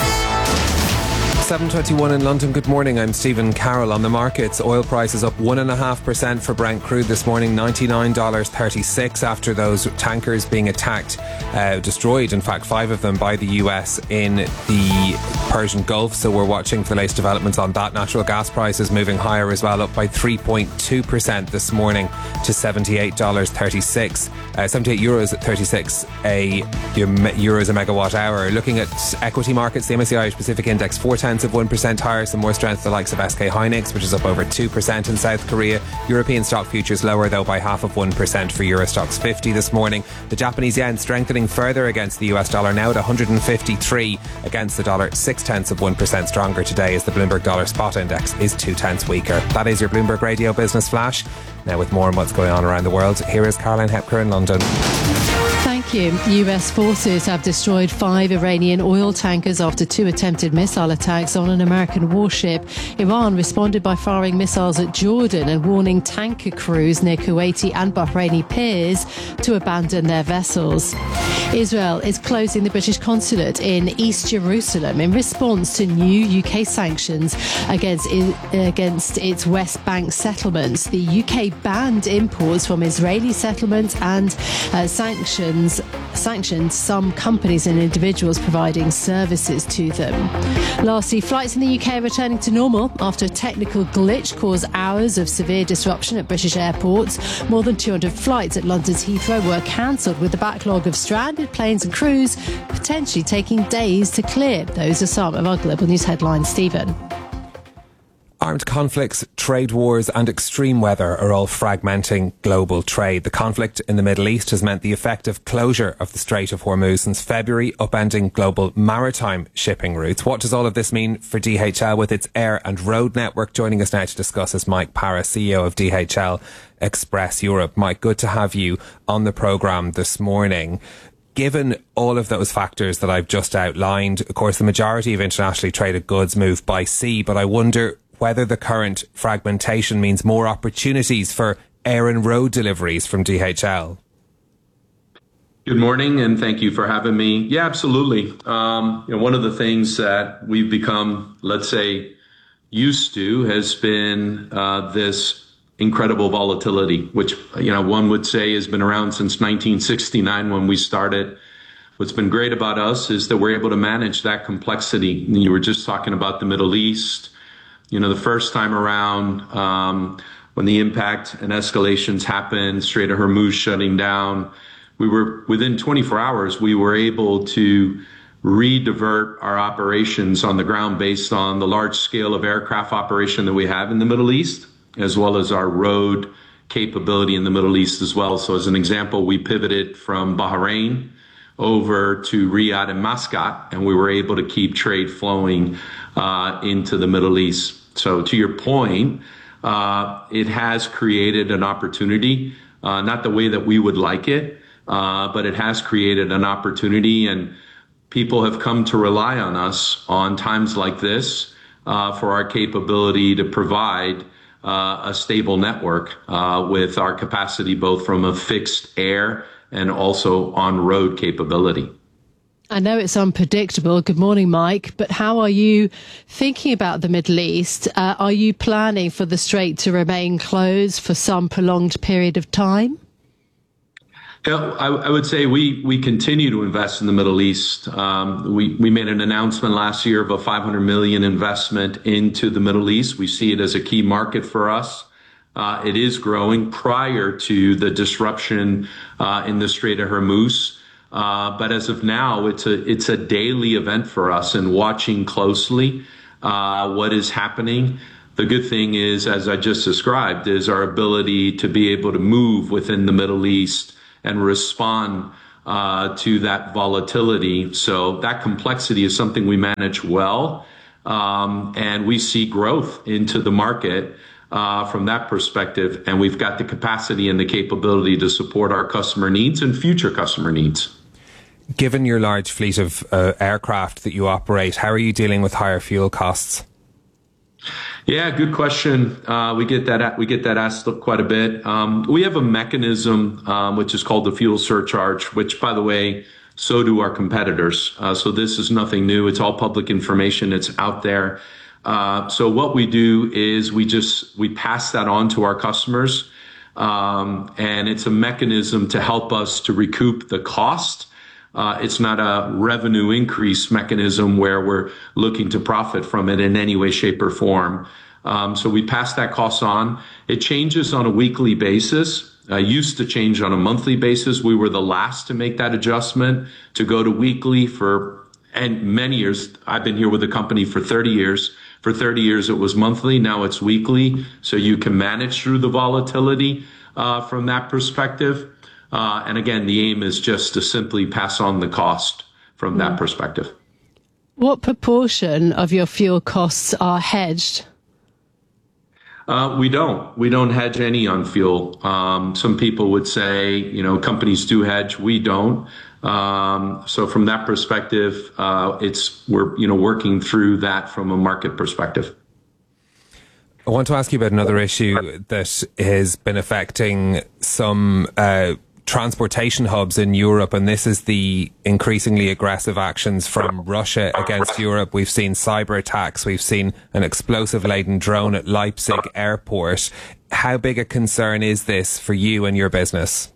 seven twenty-one in London. Good morning. I'm Stephen Carroll. On the markets, oil prices up one point five percent for Brent crude this morning, ninety-nine dollars and thirty-six cents after those tankers being attacked, uh, destroyed, in fact, five of them by the U S in the Persian Gulf. So we're watching for the latest developments on that. Natural gas prices moving higher as well, up by three point two percent this morning to seventy-eight dollars and thirty-six cents. Uh, seventy-eight euros at thirty-six a euros a megawatt hour. Looking at equity markets, the M S C I Irish Pacific Index four tenths of one percent higher, some more strength the likes of S K Hynix, which is up over two percent in South Korea. European stock futures lower though by half of one percent for Eurostoxx fifty this morning. The Japanese yen strengthening further against the U S dollar, now at one hundred fifty-three against the dollar, six tenths of one percent stronger today as the Bloomberg Dollar Spot Index is two tenths weaker. That is your Bloomberg Radio Business Flash. Now with more on what's going on around the world, here is Caroline Hepker in London. Thank you. U S forces have destroyed five Iranian oil tankers after two attempted missile attacks on an American warship. Iran responded by firing missiles at Jordan and warning tanker crews near Kuwaiti and Bahraini piers to abandon their vessels. Israel is closing the British consulate in East Jerusalem in response to new U K sanctions against against its West Bank settlements. The U K banned imports from Israeli settlements and uh, sanctions sanctioned some companies and individuals providing services to them. Lastly, flights in the U K are returning to normal after a technical glitch caused hours of severe disruption at British airports. More than two hundred flights at London's Heathrow were cancelled, with the backlog of stranded planes and crews potentially taking days to clear. Those are some of our global news headlines. Stephen. Armed conflicts, trade wars and extreme weather are all fragmenting global trade. The conflict in the Middle East has meant the effective closure of the Strait of Hormuz since February, upending global maritime shipping routes. What does all of this mean for D H L with its air and road network? Joining us now to discuss is Mike Parra, C E O of D H L Express Europe. Mike, good to have you on the programme this morning. Given all of those factors that I've just outlined, of course, the majority of internationally traded goods move by sea, but I wonder whether the current fragmentation means more opportunities for air and road deliveries from D H L. Good morning, and thank you for having me. Yeah, absolutely. Um, you know, one of the things that we've become, let's say, used to has been uh, this incredible volatility, which, you know, one would say has been around since nineteen sixty-nine when we started. What's been great about us is that we're able to manage that complexity. And you were just talking about the Middle East. You know, the first time around, um, when the impact and escalations happened, Strait of Hormuz shutting down, we were within twenty-four hours, we were able to re-divert our operations on the ground based on the large scale of aircraft operation that we have in the Middle East, as well as our road capability in the Middle East as well. So as an example, we pivoted from Bahrain over to Riyadh and Muscat, and we were able to keep trade flowing uh, into the Middle East. So to your point, uh, it has created an opportunity, uh, not the way that we would like it, uh, but it has created an opportunity, and people have come to rely on us on times like this uh, for our capability to provide uh, a stable network uh, with our capacity both from a fixed air and also on-road capability. I know it's unpredictable. Good morning, Mike. But how are you thinking about the Middle East? Uh, are you planning for the Strait to remain closed for some prolonged period of time? Yeah, I, I would say we we continue to invest in the Middle East. Um, we we made an announcement last year of a five hundred million investment into the Middle East. We see it as a key market for us. Uh, it is growing prior to the disruption uh, in the Strait of Hormuz. Uh, but as of now, it's a it's a daily event for us, and watching closely uh, what is happening. The good thing is, as I just described, is our ability to be able to move within the Middle East and respond uh, to that volatility. So that complexity is something we manage well, um, and we see growth into the market uh, from that perspective. And we've got the capacity and the capability to support our customer needs and future customer needs. Given your large fleet of uh, aircraft that you operate, how are you dealing with higher fuel costs? Yeah, good question. Uh, we get that we get that asked quite a bit. Um, we have a mechanism um, which is called the fuel surcharge, which, by the way, so do our competitors. Uh, so this is nothing new. It's all public information. It's out there. Uh, so what we do is we just we pass that on to our customers, um, and it's a mechanism to help us to recoup the cost. Uh, it's not a revenue increase mechanism where we're looking to profit from it in any way, shape, or form. Um, so we pass that cost on. It changes on a weekly basis. Uh, used to change on a monthly basis. We were the last to make that adjustment to go to weekly for and many years. I've been here with the company for thirty years. For thirty years, it was monthly. Now it's weekly. So you can manage through the volatility uh, from that perspective. Uh, and again, the aim is just to simply pass on the cost from that perspective. What proportion of your fuel costs are hedged? Uh, we don't. We don't hedge any on fuel. Um, some people would say, you know, companies do hedge. We don't. Um, so from that perspective, uh, it's we're you know working through that from a market perspective. I want to ask you about another issue that has been affecting some uh, transportation hubs in Europe, and this is the increasingly aggressive actions from Russia against Europe. We've seen cyber attacks. We've seen an explosive-laden drone at Leipzig airport. How big a concern is this for you and your business?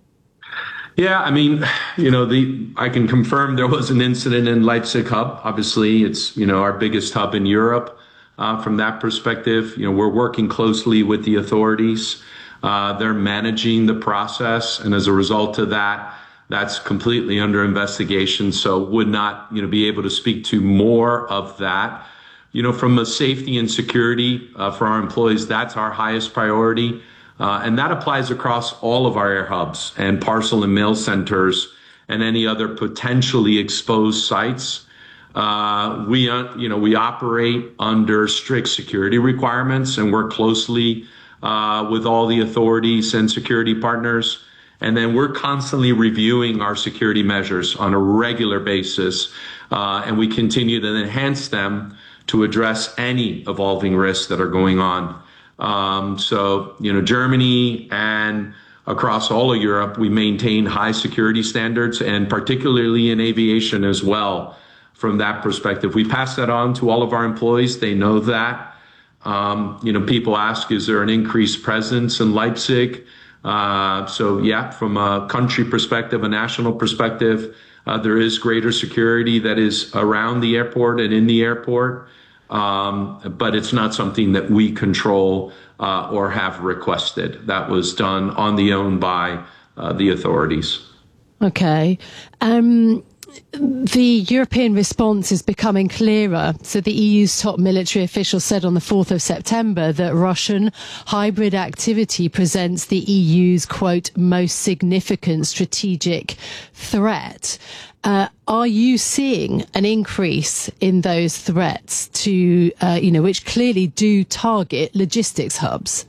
Yeah, I mean, you know, the I can confirm there was an incident in Leipzig hub. Obviously, it's, you know, our biggest hub in Europe. Uh, from that perspective, you know, we're working closely with the authorities. Uh, they're managing the process, and as a result of that, that's completely under investigation. So would not, you know, be able to speak to more of that. You know, from a safety and security uh, for our employees, that's our highest priority. Uh, and that applies across all of our air hubs and parcel and mail centers and any other potentially exposed sites. Uh, we, uh, you know, we operate under strict security requirements and work closely uh, with all the authorities and security partners. And then we're constantly reviewing our security measures on a regular basis. Uh, and we continue to enhance them to address any evolving risks that are going on. Um, so, you know, Germany and across all of Europe, we maintain high security standards, and particularly in aviation as well. From that perspective, we pass that on to all of our employees. They know that. Um, you know, people ask, is there an increased presence in Leipzig? Uh, so, yeah, from a country perspective, a national perspective, uh, there is greater security that is around the airport and in the airport. Um, but it's not something that we control uh, or have requested. That was done on the own by uh, the authorities. Okay. Um, the European response is becoming clearer. So the E U's top military official said on the fourth of September that Russian hybrid activity presents the E U's, quote, most significant strategic threat. Uh, are you seeing an increase in those threats to, uh, you know, which clearly do target logistics hubs?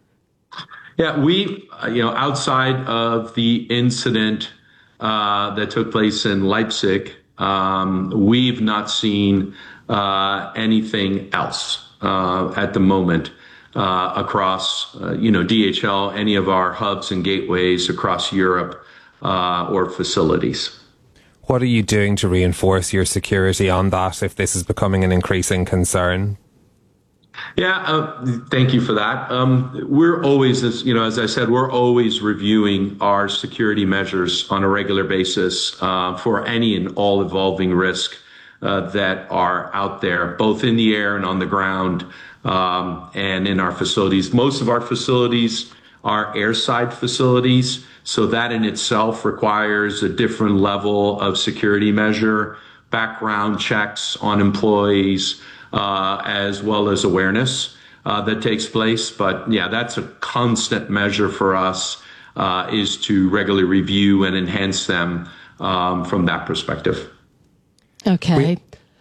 Yeah, we, uh, you know, outside of the incident uh, that took place in Leipzig, um, we've not seen uh, anything else uh, at the moment. uh, across, uh, you know, D H L, any of our hubs and gateways across Europe uh, or facilities. What are you doing to reinforce your security on that if this is becoming an increasing concern? Yeah, uh, thank you for that. Um, we're always, as you know, as I said, we're always reviewing our security measures on a regular basis uh, for any and all evolving risk uh, that are out there, both in the air and on the ground, um, and in our facilities. Most of our facilities are airside facilities, so that in itself requires a different level of security measure, background checks on employees, Uh, as well as awareness uh, that takes place. But yeah, that's a constant measure for us, uh, is to regularly review and enhance them um, from that perspective. Okay.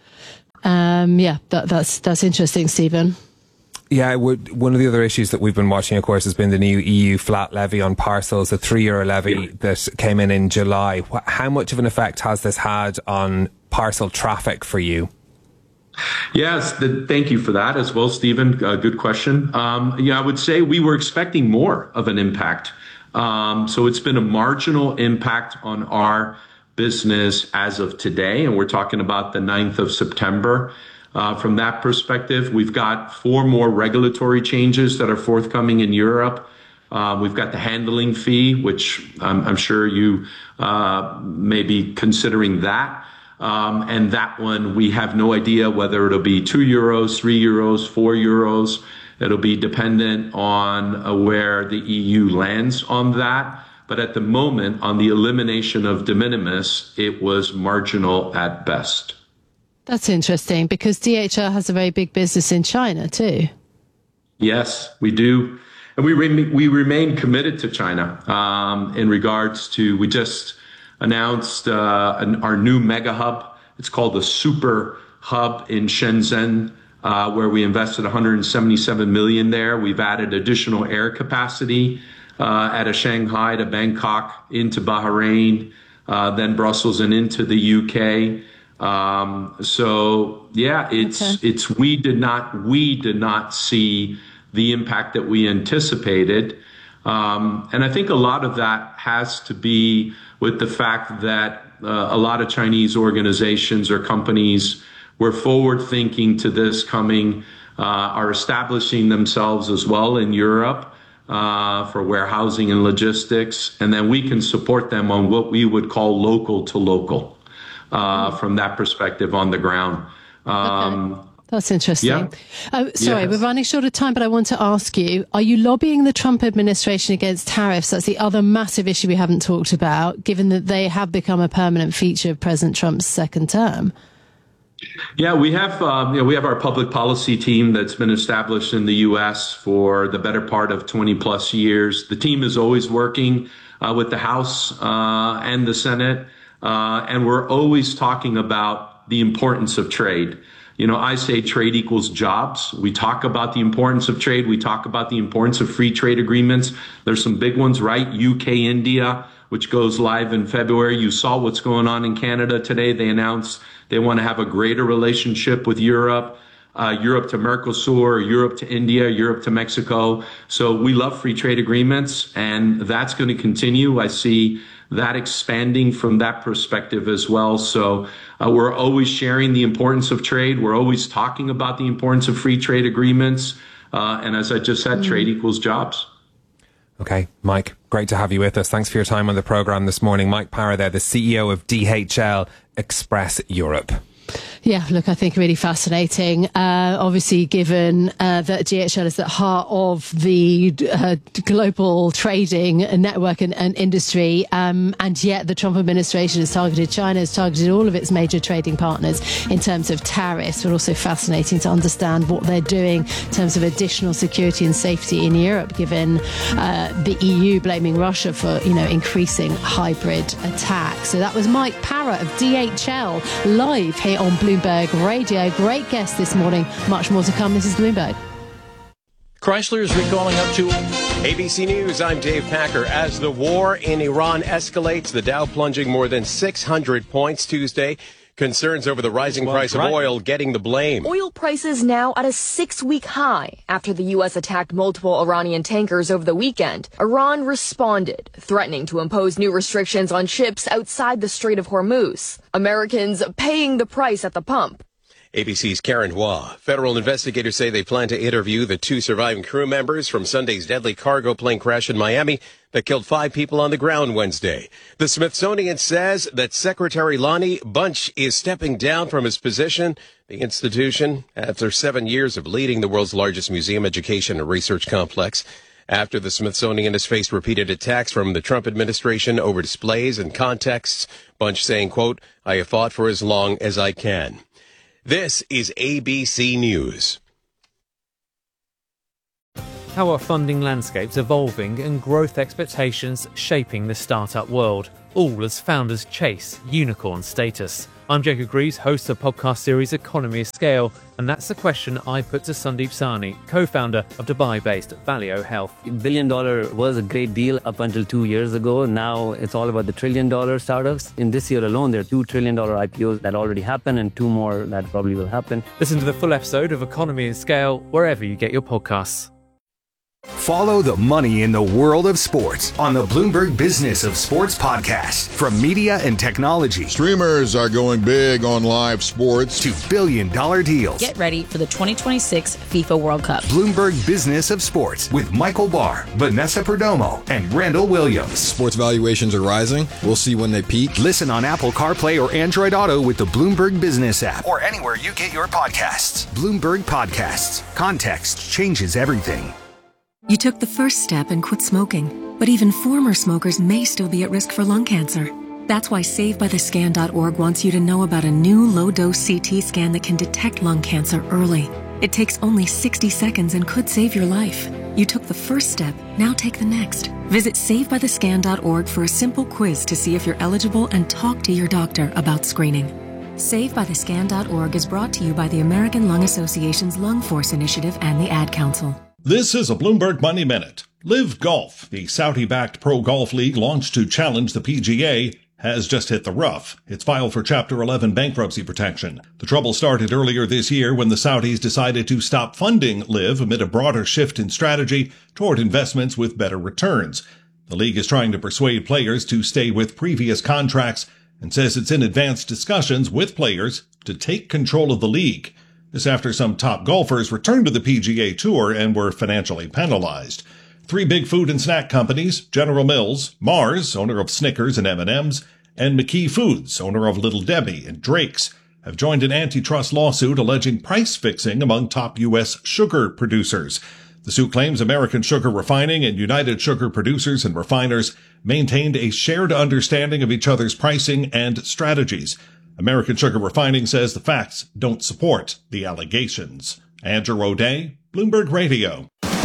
Um, yeah, that, that's that's interesting, Stephen. Yeah, would, one of the other issues that we've been watching, of course, has been the new E U flat levy on parcels, the three euro levy yeah. that came in in July. How much of an effect has this had on parcel traffic for you? Yes, the, thank you for that as well, Stephen. Uh, good question. Um, yeah, I would say we were expecting more of an impact. Um, so it's been a marginal impact on our business as of today, and we're talking about the ninth of September. Uh, from that perspective, we've got four more regulatory changes that are forthcoming in Europe. Uh, we've got the handling fee, which I'm, I'm sure you uh, may be considering that. Um, and that one, we have no idea whether it'll be two euros, three euros, four euros. It'll be dependent on uh, where the E U lands on that. But at the moment, on the elimination of de minimis, it was marginal at best. That's interesting because D H L has a very big business in China too. Yes, we do. And we, re- we remain committed to China um, in regards to, we just announced uh, an, our new mega hub. It's called the Super Hub in Shenzhen, uh, where we invested one hundred seventy-seven million there. We've added additional air capacity uh, out of Shanghai to Bangkok, into Bahrain, uh, then Brussels and into the U K. Um, so yeah, it's okay. it's we did not we did not see the impact that we anticipated, um, and I think a lot of that has to be with the fact that uh, a lot of Chinese organizations or companies were forward thinking to this coming, uh, are establishing themselves as well in Europe uh, for warehousing and logistics. And then we can support them on what we would call local to local uh, from that perspective on the ground. Um, okay. That's interesting. Yeah. Uh, sorry, yes. We're running short of time, but I want to ask you, are you lobbying the Trump administration against tariffs? That's the other massive issue we haven't talked about, given that they have become a permanent feature of President Trump's second term. Yeah, we have um, you know, we have our public policy team that's been established in the U S for the better part of twenty plus years. The team is always working uh, with the House uh, and the Senate, uh, and we're always talking about the importance of trade. You know, I say trade equals jobs. We talk about the importance of trade. We talk about the importance of free trade agreements. There's some big ones, right? U K, India, which goes live in February. You saw what's going on in Canada today. They announced they want to have a greater relationship with Europe, uh, Europe to Mercosur, Europe to India, Europe to Mexico. So we love free trade agreements, and that's going to continue. I see that expanding from that perspective as well. So uh, we're always sharing the importance of trade. We're always talking about the importance of free trade agreements. Uh, and as I just said, mm. trade equals jobs. Okay, Mike, great to have you with us. Thanks for your time on the programme this morning. Mike Parra there, the C E O of D H L Express Europe. Yeah, look, I think really fascinating. Uh, obviously, given uh, that D H L is at the heart of the uh, global trading network and, and industry, um, and yet the Trump administration has targeted China, has targeted all of its major trading partners in terms of tariffs, but also fascinating to understand what they're doing in terms of additional security and safety in Europe, given uh, the E U blaming Russia for, you know, increasing hybrid attacks. So that was Mike Parra of D H L live here on Bloomberg Radio. Great guest this morning. Much more to come. This is Bloomberg. Chrysler is recalling up to... A B C News, I'm Dave Packer. As the war in Iran escalates, the Dow plunging more than six hundred points Tuesday. Concerns over the rising well, price of right. oil getting the blame. Oil prices now at a six-week high after the U S attacked multiple Iranian tankers over the weekend. Iran responded, threatening to impose new restrictions on ships outside the Strait of Hormuz. Americans paying the price at the pump. A B C's Karen Hua. Federal investigators say they plan to interview the two surviving crew members from Sunday's deadly cargo plane crash in Miami that killed five people on the ground Wednesday. The Smithsonian says that Secretary Lonnie Bunch is stepping down from his position, the institution, after seven years of leading the world's largest museum education and research complex. After the Smithsonian has faced repeated attacks from the Trump administration over displays and contexts, Bunch saying, quote, "I have fought for as long as I can." This is A B C News. How are funding landscapes evolving and growth expectations shaping the startup world, all as founders chase unicorn status? I'm Jacob Greaves, host of the podcast series Economy of Scale, and that's the question I put to Sandeep Sahni, co-founder of Dubai-based Valeo Health. Billion dollar was a great deal up until two years ago. Now it's all about the trillion dollar startups. In this year alone, there are two trillion dollar I P Os that already happened and two more that probably will happen. Listen to the full episode of Economy of Scale wherever you get your podcasts. Follow the money in the world of sports on the Bloomberg Business of Sports podcast. From media and technology. Streamers are going big on live sports. To billion dollar deals. Get ready for the twenty twenty-six FIFA World Cup. Bloomberg Business of Sports with Michael Barr, Vanessa Perdomo, and Randall Williams. Sports valuations are rising. We'll see when they peak. Listen on Apple CarPlay or Android Auto with the Bloomberg Business app. Or anywhere you get your podcasts. Bloomberg Podcasts. Context changes everything. You took the first step and quit smoking, but even former smokers may still be at risk for lung cancer. That's why Save By The Scan dot org wants you to know about a new low-dose C T scan that can detect lung cancer early. It takes only sixty seconds and could save your life. You took the first step, now take the next. Visit Save By The Scan dot org for a simple quiz to see if you're eligible and talk to your doctor about screening. Save By The Scan dot org is brought to you by the American Lung Association's Lung Force Initiative and the Ad Council. This is a Bloomberg Money Minute. Live Golf, the Saudi-backed pro golf league launched to challenge the P G A, has just hit the rough. It's filed for Chapter eleven bankruptcy protection. The trouble started earlier this year when the Saudis decided to stop funding Live amid a broader shift in strategy toward investments with better returns. The league is trying to persuade players to stay with previous contracts and says it's in advanced discussions with players to take control of the league. This after some top golfers returned to the P G A Tour and were financially penalized. Three big food and snack companies, General Mills, Mars, owner of Snickers and M and M's, and McKee Foods, owner of Little Debbie and Drake's, have joined an antitrust lawsuit alleging price fixing among top U S sugar producers. The suit claims American Sugar Refining and United Sugar Producers and Refiners maintained a shared understanding of each other's pricing and strategies. American Sugar Refining says the facts don't support the allegations. Andrew O'Day, Bloomberg Radio.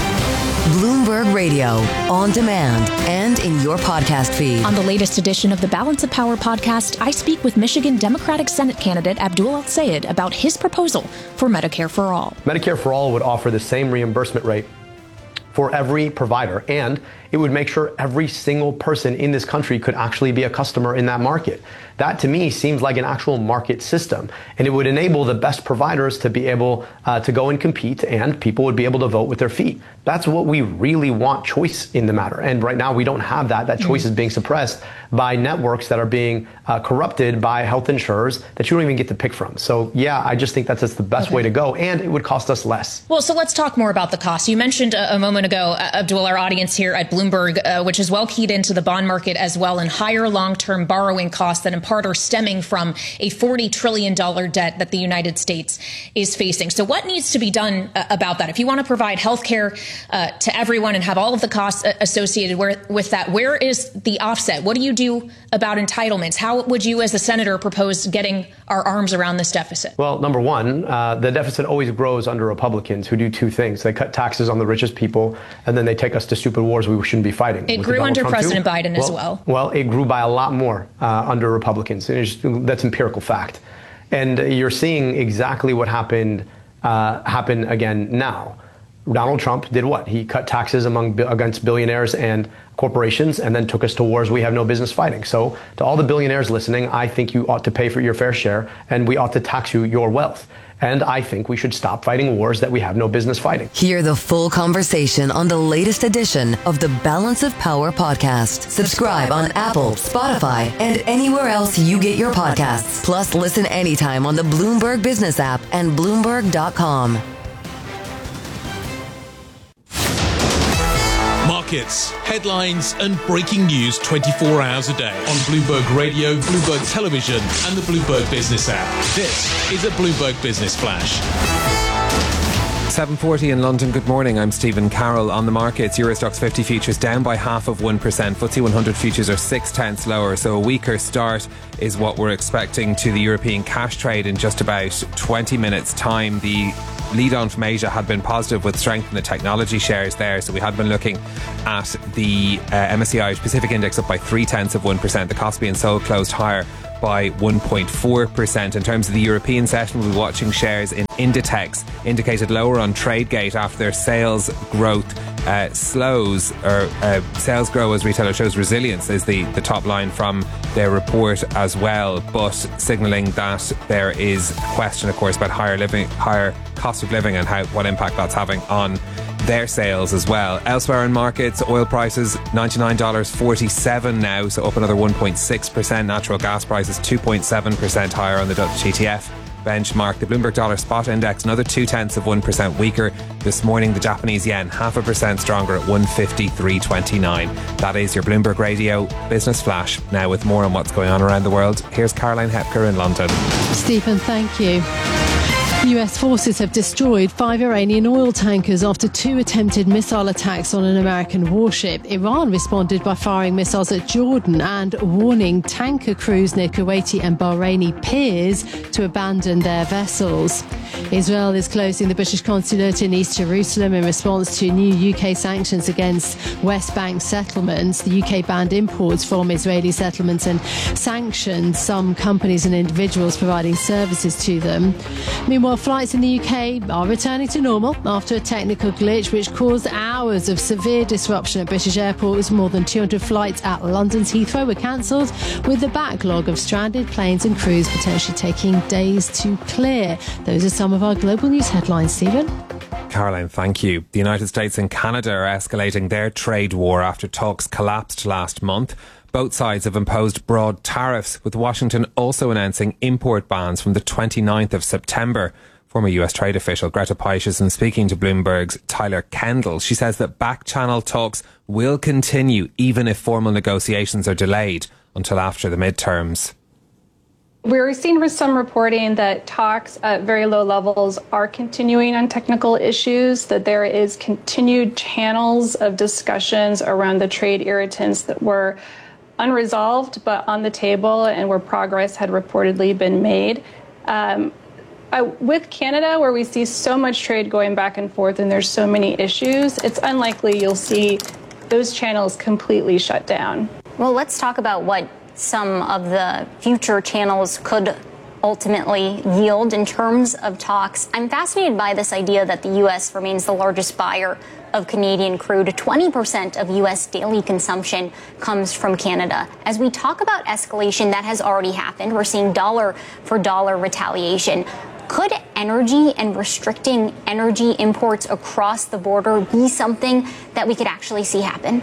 Bloomberg Radio, on demand and in your podcast feed. On the latest edition of the Balance of Power podcast, I speak with Michigan Democratic Senate candidate Abdul El-Sayed about his proposal for Medicare for All. Medicare for All would offer the same reimbursement rate for every provider, and it would make sure every single person in this country could actually be a customer in that market. That, to me, seems like an actual market system, and it would enable the best providers to be able uh, to go and compete, and people would be able to vote with their feet. That's what we really want, choice in the matter. And right now, we don't have that. That choice mm-hmm. is being suppressed by networks that are being uh, corrupted by health insurers that you don't even get to pick from. So, yeah, I just think that's just the best okay. way to go, and it would cost us less. Well, so let's talk more about the cost. You mentioned a, a moment ago, uh, Abdul, our audience here at Bloomberg, uh, which is well keyed into the bond market as well, and higher long-term borrowing costs that in part are stemming from a forty trillion dollars debt that the United States is facing. So what needs to be done uh, about that? If you want to provide health care uh, to everyone and have all of the costs associated where, with that, where is the offset? What do you do about entitlements? How would you as a senator propose getting our arms around this deficit? Well, number one, uh, the deficit always grows under Republicans who do two things. They cut taxes on the richest people, and then they take us to stupid wars we shouldn't be fighting. It grew under Trump President too. Biden well, as well. Well, it grew by a lot more uh, under Republicans. It's, that's empirical fact. And you're seeing exactly what happened uh, happen again now. Donald Trump did what? He cut taxes among against billionaires and corporations and then took us to wars we have no business fighting. So to all the billionaires listening, I think you ought to pay for your fair share and we ought to tax you your wealth. And I think we should stop fighting wars that we have no business fighting. Hear the full conversation on the latest edition of the Balance of Power podcast. Subscribe on Apple, Spotify, and anywhere else you get your podcasts. Plus, listen anytime on the Bloomberg Business app and Bloomberg dot com. Markets, headlines, and breaking news twenty-four hours a day on Bloomberg Radio, Bloomberg Television, and the Bloomberg Business app. This is a Bloomberg Business Flash. seven forty in London. Good morning. I'm Stephen Carroll. On the markets, Euro Stoxx fifty futures down by half of one percent. F T S E one hundred futures are six tenths lower. So a weaker start is what we're expecting to the European cash trade in just about twenty minutes' time. The lead on from Asia had been positive with strength in the technology shares there. So we had been looking at the uh, M S C I Pacific Index up by three tenths of one percent. The Kospi and Seoul closed higher by one point four percent. In terms of the European session, we'll be watching shares in Inditex, indicated lower on TradeGate after their sales growth uh, slows, or uh, sales grow as retailer shows resilience is the, the top line from their report as well, but signalling that there is a question, of course, about higher living, higher cost of living and how what impact that's having on their sales as well. Elsewhere in markets, oil prices ninety-nine dollars forty-seven now, so up another one point six percent. Natural gas prices two point seven percent higher on the Dutch T T F benchmark. The Bloomberg Dollar Spot Index another two tenths of one percent weaker this morning. The Japanese yen half a percent stronger at one fifty-three twenty-nine. That is your Bloomberg Radio Business Flash. Now with more on what's going on around the world, here's Caroline Hepker in London. Stephen, thank you. U S forces have destroyed five Iranian oil tankers after two attempted missile attacks on an American warship. Iran responded by firing missiles at Jordan and warning tanker crews near Kuwaiti and Bahraini piers to abandon their vessels. Israel is closing the British consulate in East Jerusalem in response to new U K sanctions against West Bank settlements. The U K banned imports from Israeli settlements and sanctioned some companies and individuals providing services to them. Meanwhile, flights in the U K are returning to normal after a technical glitch which caused hours of severe disruption at British airports. More than two hundred flights at London's Heathrow were cancelled, with the backlog of stranded planes and crews potentially taking days to clear. Those are some of our global news headlines, Stephen. Caroline, thank you. The United States and Canada are escalating their trade war after talks collapsed last month. Both sides have imposed broad tariffs, with Washington also announcing import bans from the twenty-ninth of September. Former U S trade official Greta Peiches, speaking to Bloomberg's Tyler Kendall, she says that back-channel talks will continue even if formal negotiations are delayed until after the midterms. We're seeing some reporting that talks at very low levels are continuing on technical issues, that there is continued channels of discussions around the trade irritants that were unresolved but on the table and where progress had reportedly been made. Um, I, with Canada, where we see so much trade going back and forth and there's so many issues, it's unlikely you'll see those channels completely shut down. Well, let's talk about what some of the future channels could ultimately yield in terms of talks. I'm fascinated by this idea that the U S remains the largest buyer of Canadian crude. twenty percent of U S daily consumption comes from Canada. As we talk about escalation, that has already happened. We're seeing dollar for dollar retaliation. Could energy and restricting energy imports across the border be something that we could actually see happen?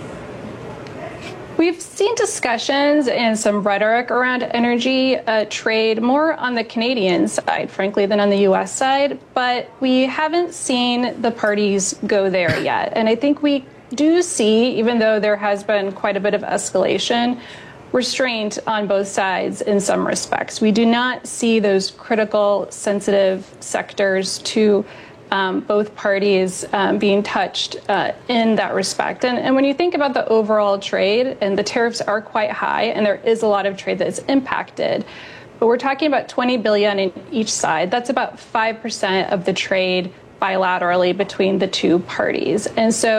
We've seen discussions and some rhetoric around energy uh, trade more on the Canadian side, frankly, than on the U S side. But we haven't seen the parties go there yet. And I think we do see, even though there has been quite a bit of escalation, restraint on both sides in some respects. We do not see those critical, sensitive sectors to Um, both parties um, being touched uh, in that respect. And, and when you think about the overall trade, and the tariffs are quite high, and there is a lot of trade that is impacted, but we're talking about twenty billion dollars in each side. That's about five percent of the trade bilaterally between the two parties. And so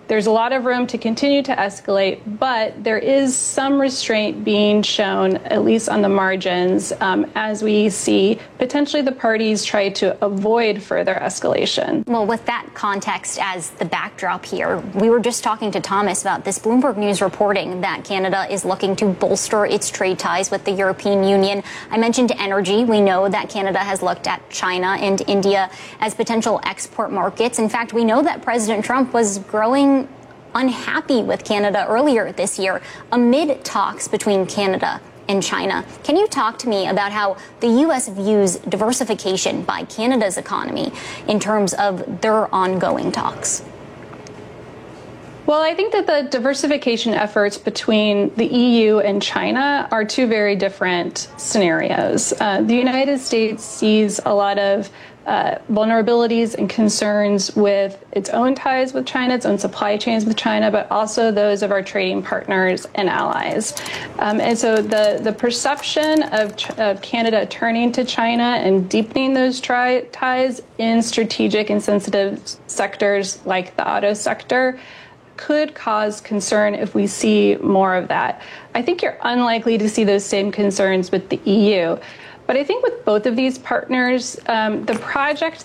there's a lot of room to continue to escalate, but there is some restraint being shown, at least on the margins, um, as we see potentially the parties try to avoid further escalation. Well, with that context as the backdrop here, we were just talking to Thomas about this Bloomberg News reporting that Canada is looking to bolster its trade ties with the European Union. I mentioned energy. We know that Canada has looked at China and India as potential export markets. In fact, we know that President Trump was growing unhappy with Canada earlier this year amid talks between Canada and China. Can you talk to me about how the U S views diversification by Canada's economy in terms of their ongoing talks? Well, I think that the diversification efforts between the E U and China are two very different scenarios. Uh, the United States sees a lot of uh, vulnerabilities and concerns with its own ties with China, its own supply chains with China, but also those of our trading partners and allies. Um, and so the, the perception of, Ch- of Canada turning to China and deepening those tri- ties in strategic and sensitive sectors like the auto sector could cause concern if we see more of that. I think you're unlikely to see those same concerns with the E U. But I think with both of these partners, um, the project